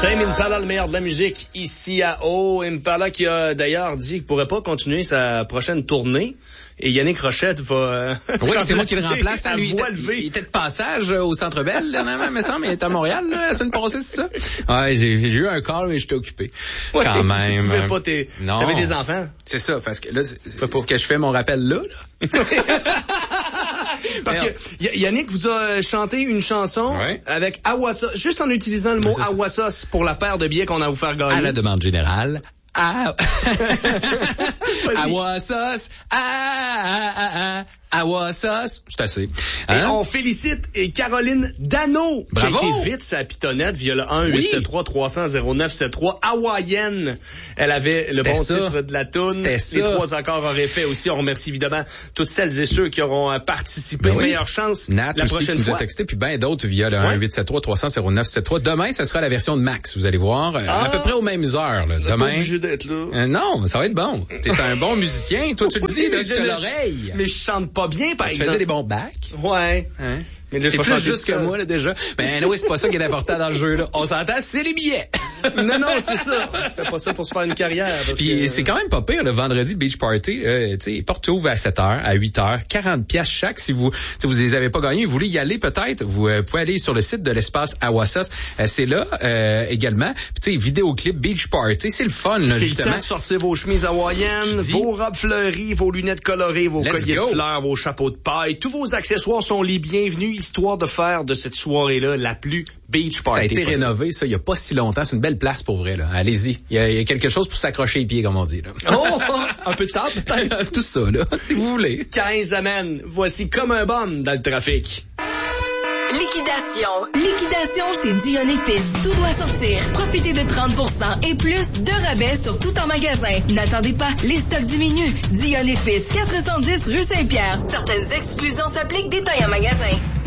Tame Impala, le meilleur de la musique, ici à Haut. Impala qui a d'ailleurs dit qu'il pourrait pas continuer sa prochaine tournée. Et Yannick Rochette va... oui, c'est moi qui le remplace. À lui, il était de passage au Centre Bell, il me semble. Il était à Montréal la semaine passée, c'est ça? Ouais, j'ai eu un call, mais j'étais occupé. Ouais, quand même. Tu pouvais pas t'avais des enfants? C'est ça, parce que là, ce que je fais mon rappel là. Parce que Yannick vous a chanté une chanson avec Awassos, juste en utilisant le mot Awassos pour la paire de billets qu'on a à vous faire gagner. À la demande générale. Awassos, Awassos, c'est assez. Hein? Et on félicite Caroline Dano, bravo, qui a été vite sa pitonnette via le 1-873-300-0973. Hawaïenne. Elle avait le bon titre de la toune. Les 3 accords auraient fait aussi. On remercie évidemment toutes celles et ceux qui auront participé. Meilleure chance Nat la aussi prochaine qui fois. Nous a texté, puis ben d'autres via le 1-873-300-0973. Demain, ça sera la version de Max. Vous allez voir, à peu près aux mêmes heures. Là. Demain. Pas obligé d'être là. Non, ça va être bon. T'es un bon musicien. Toi, tu le dis, là, tu as l'oreille. Mais je chante pas bien, par exemple. Tu faisais des bons bacs. Ouais. Hein? Mais là, c'est plus juste que moi, là, déjà. Mais oui, c'est pas ça qui est important dans le jeu, là. On s'entend, c'est les billets. Non, c'est ça. Tu fais pas ça pour se faire une carrière. Puis c'est quand même pas pire, le vendredi Beach Party. Tu sais, porte ouvre à 7h, à 8h, 40$ chaque. Si vous les avez pas gagnés, vous voulez y aller peut-être, vous pouvez aller sur le site de l'espace Awassos. C'est là également. Puis tu sais, vidéoclip Beach Party, c'est le fun, là, c'est justement. Le temps de sortir vos chemises hawaïennes, vos robes fleuries, vos lunettes colorées, vos colliers de fleurs, vos chapeaux de paille. Tous vos accessoires sont les bienvenus, histoire de faire de cette soirée-là la plus beach party. Ça a été rénové, ça, il y a pas si longtemps. C'est une belle place pour vrai, là. Allez-y. Il y a quelque chose pour s'accrocher les pieds, comme on dit, là. Un peu de sable, peut-être? Tout ça, là, si vous voulez. 15 amènes. Voici comme un bum dans le trafic. Liquidation chez Dion et Fils. Tout doit sortir. Profitez de 30% et plus de rabais sur tout en magasin. N'attendez pas, les stocks diminuent. Dion et Fils, 410 rue Saint-Pierre. Certaines exclusions s'appliquent, détails en magasin.